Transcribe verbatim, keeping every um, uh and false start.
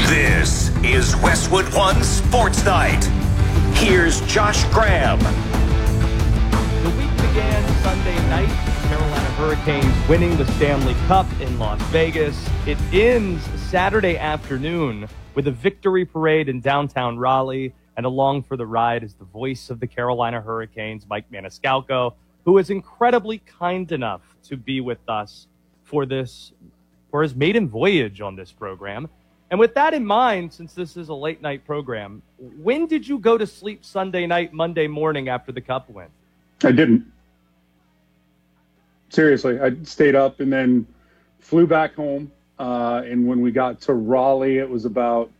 This is Westwood One Sports Night. Here's Josh Graham. The week began Sunday night, Carolina Hurricanes winning the Stanley Cup in Las Vegas. It ends Saturday afternoon with a victory parade in downtown Raleigh, and along for the ride is the voice of the Carolina Hurricanes, Mike Maniscalco, who is incredibly kind enough to be with us for this, for his maiden voyage on this program. And with that in mind, since this is a late night program, when did you go to sleep Sunday night, Monday morning after the Cup win? I didn't. Seriously, I stayed up and then flew back home. Uh, and when we got to Raleigh, it was about